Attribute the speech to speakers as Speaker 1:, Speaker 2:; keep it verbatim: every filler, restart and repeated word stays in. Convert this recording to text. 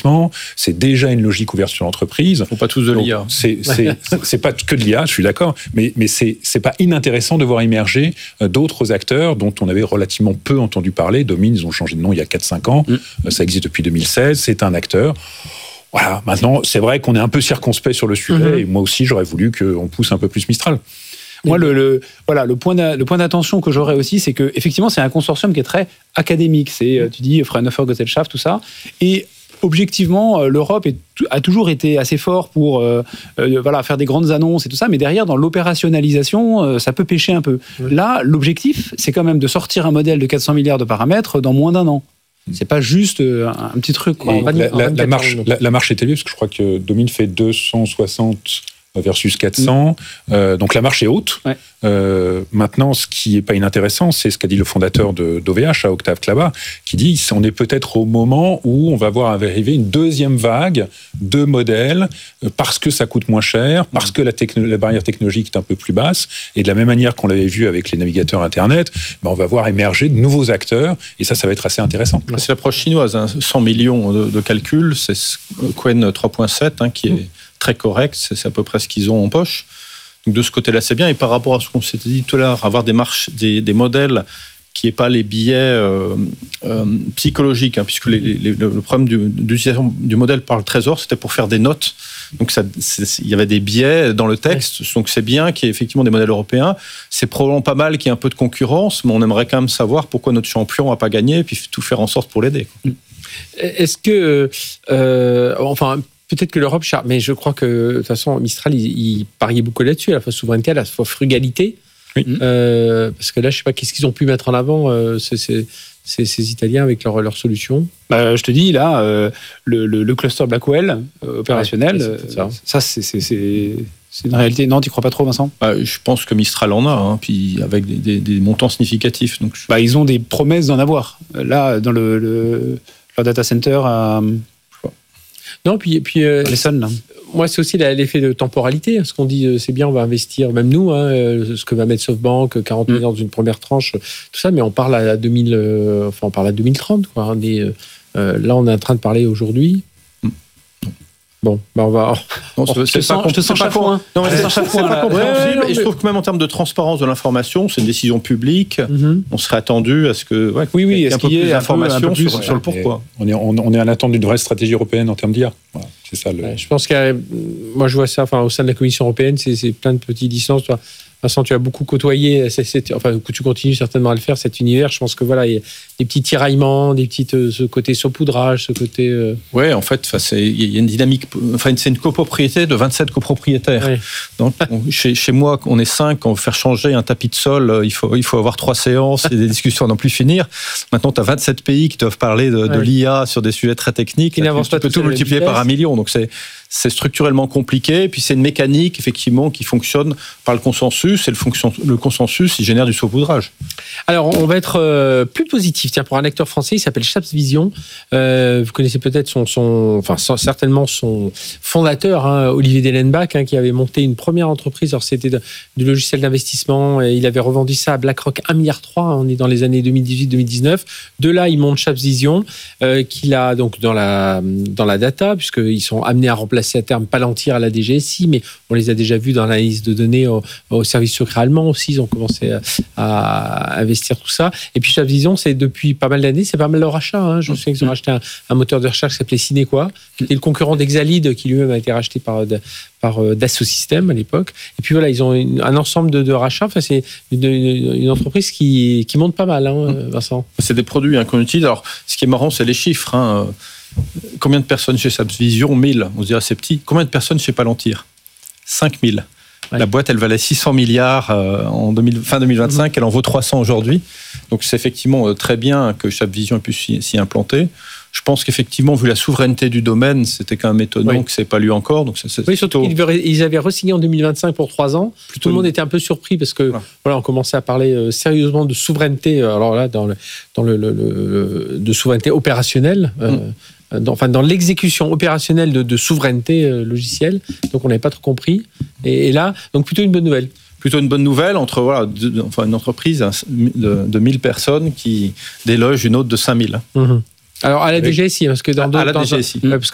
Speaker 1: d'investissement, c'est déjà une logique ouverte sur l'entreprise.
Speaker 2: Ils font pas tous de l'I A.
Speaker 1: Donc, c'est, c'est, c'est pas que de l'I A, je suis d'accord, mais, mais c'est, c'est pas inintéressant de voir émerger d'autres acteurs dont on avait relativement peu entendu parler. Domine, ils ont changé de nom il y a quatre cinq ans, mmh. ça existe depuis deux mille seize, c'est un acteur. Voilà, maintenant, c'est vrai qu'on est un peu circonspect sur le sujet, mmh. et moi aussi, j'aurais voulu qu'on pousse un peu plus Mistral.
Speaker 3: Moi, le, le, voilà, le, point le point d'attention que j'aurais aussi, c'est qu'effectivement, c'est un consortium qui est très académique. C'est, tu dis, Fraunhofer, Gesellschaft, tout ça. Et objectivement, l'Europe est, a toujours été assez fort pour euh, euh, voilà, faire des grandes annonces et tout ça, mais derrière, dans l'opérationnalisation, euh, ça peut pêcher un peu. Oui. Là, l'objectif, c'est quand même de sortir un modèle de quatre cents milliards de paramètres dans moins d'un an. C'est pas juste un, un petit truc. Quoi.
Speaker 1: La, la, la, la, marche, la, la marche est élevée, parce que je crois que Domine fait deux cent soixante versus quatre cents. Mmh. Euh, donc la marche est haute. Ouais. Euh, maintenant, ce qui n'est pas inintéressant, c'est ce qu'a dit le fondateur de, d'O V H, à Octave Klaba, qui dit on est peut-être au moment où on va voir arriver une deuxième vague de modèles parce que ça coûte moins cher, parce que la, techno- la barrière technologique est un peu plus basse. Et de la même manière qu'on l'avait vu avec les navigateurs Internet, ben on va voir émerger de nouveaux acteurs. Et ça, ça va être assez intéressant.
Speaker 2: C'est l'approche chinoise. Hein. cent millions de, de calculs, c'est Qwen trois point sept hein, qui est... Mmh. très correct, c'est à peu près ce qu'ils ont en poche. Donc de ce côté-là, c'est bien. Et par rapport à ce qu'on s'était dit tout à l'heure, avoir des marches, des, des modèles qui n'aient pas les biais euh, euh, psychologiques, hein, puisque les, les, le problème du, d'utilisation du modèle par le Trésor, c'était pour faire des notes. Donc ça, il y avait des biais dans le texte. Ouais. Donc c'est bien qu'il y ait effectivement des modèles européens. C'est probablement pas mal qu'il y ait un peu de concurrence, mais on aimerait quand même savoir pourquoi notre champion n'a pas gagné, et puis tout faire en sorte pour l'aider.
Speaker 4: Est-ce que, euh, enfin. Peut-être que l'Europe, mais je crois que de toute façon, Mistral, il, il pariait beaucoup là-dessus, à la fois souveraineté, à la fois frugalité. Oui. Euh, parce que là, je ne sais pas qu'est-ce qu'ils ont pu mettre en avant, euh, ces, ces, ces, ces Italiens, avec leur, leur solution.
Speaker 3: Bah, je te dis, là, euh, le, le, le cluster Blackwell euh, opérationnel, ouais, c'est ça, ça c'est, c'est, c'est, c'est une réalité. Non, tu n'y crois pas trop, Vincent ?
Speaker 2: Bah, je pense que Mistral en a, hein, puis avec des, des, des montants significatifs. Donc je...
Speaker 3: bah, ils ont des promesses d'en avoir. Là, dans le, le, leur data center à...
Speaker 4: Non, puis, puis euh,
Speaker 3: les sons, là.
Speaker 4: Moi, c'est aussi l'effet de temporalité. Ce qu'on dit, c'est bien, on va investir, même nous, hein, ce que va mettre SoftBank, quarante mmh. milliards dans une première tranche, tout ça, mais on parle à deux mille, euh, enfin, on parle à deux mille trente, quoi. Hein, des, euh, là, on est en train de parler aujourd'hui. Mmh. Bon, bah on va.
Speaker 2: Non, on, c'est, c'est
Speaker 3: sens,
Speaker 2: pas,
Speaker 3: je te sens chafouin.
Speaker 2: Non, mais c'est, c'est, c'est pas compréhensible. Ouais, et je trouve que même en termes de transparence de l'information, c'est une décision publique. Mm-hmm. On serait attendu à ce que. Ouais,
Speaker 3: oui, oui, il y ait un peu plus
Speaker 2: d'informations sur, sur, sur le pourquoi.
Speaker 1: On est, on, on est à l'attente d'une vraie stratégie européenne en termes d'I A. Voilà, c'est ça. Le...
Speaker 4: Ouais, je pense que moi, je vois ça. Enfin, au sein de la Commission européenne, c'est, c'est plein de petites licences. Toi. Vincent, tu as beaucoup côtoyé, c'est, c'est, enfin, tu continues certainement à le faire, cet univers. Je pense que voilà, il y a des petits tiraillements, des petites, euh, ce côté saupoudrage, ce côté. Euh...
Speaker 2: Ouais, en fait, il y a une dynamique. Enfin, c'est une copropriété de vingt-sept copropriétaires. Ouais. Donc, on, chez, chez moi, on est cinq, on veut faire changer un tapis de sol, il faut, il faut avoir trois séances et des discussions à n'en plus finir. Maintenant, tu as vingt-sept pays qui doivent parler de, ouais. de l'I A sur des sujets très techniques. Qui n'avancent pas. Tu peux tout multiplier par un million. Donc, c'est. C'est structurellement compliqué, et puis c'est une mécanique effectivement qui fonctionne par le consensus, et le, fonction, le consensus, il génère du saupoudrage.
Speaker 4: Alors, on va être euh, plus positif. Tiens, pour un acteur français, il s'appelle Chaps Vision. Euh, vous connaissez peut-être son, son, enfin certainement son fondateur, hein, Olivier Dellenbach, hein, qui avait monté une première entreprise. Alors c'était de, du logiciel d'investissement, et il avait revendu ça à BlackRock un virgule trois milliard. On est dans les années deux mille dix-huit deux mille dix-neuf. De là, il monte Chaps Vision, euh, qu'il a donc dans la dans la data, puisqu'ils sont amenés à remplacer à terme Palantir à la D G S I, mais on les a déjà vus dans l'analyse de données au, au service secret allemand aussi. Ils ont commencé à, à investir tout ça. Et puis Chaps Vision, c'est depuis pas mal d'années, c'est pas mal leur rachat. Hein. Je me souviens qu'ils ont racheté un, un moteur de recherche qui s'appelait Cinequa, qui était le concurrent d'Exalid, qui lui-même a été racheté par, par Dassault Systèmes à l'époque. Et puis voilà, ils ont une, un ensemble de, de rachats. Enfin, c'est une, une, une entreprise qui, qui monte pas mal, hein, Vincent.
Speaker 2: C'est des produits hein, qu'on utilise. Alors, ce qui est marrant, c'est les chiffres. Hein. Combien de personnes chez Chaps Vision ? mille. On se dirait c'est petit. Combien de personnes chez Palantir ? cinq mille. Ouais. La boîte, elle valait six cents milliards en deux mille, fin deux mille vingt-cinq. Mmh. Elle en vaut trois cents aujourd'hui. Donc, c'est effectivement très bien que Chaps Vision ait pu s'y, s'y implanter. Je pense qu'effectivement, vu la souveraineté du domaine, c'était quand même étonnant oui. que ça n'ait pas lieu encore. Donc c'est, c'est
Speaker 4: oui, surtout plutôt... qu'ils avaient re-signé en deux mille vingt-cinq pour trois ans. Plutôt Tout le monde était un peu surpris parce que voilà. Voilà, on commençait à parler euh, sérieusement de souveraineté. Alors là, dans le, dans le, le, le de souveraineté opérationnelle. Euh, mmh. Dans, enfin, dans l'exécution opérationnelle de, de souveraineté euh, logicielle. Donc, on n'avait pas trop compris. Et, et là, donc plutôt une bonne nouvelle.
Speaker 2: Plutôt une bonne nouvelle entre voilà, de, de, enfin, une entreprise de, de mille personnes qui déloge une autre de cinq mille.
Speaker 4: Mmh. Alors, à la D G S I, parce que dans d'autres...
Speaker 2: À la
Speaker 4: dans,
Speaker 2: D G S I.
Speaker 4: Dans, parce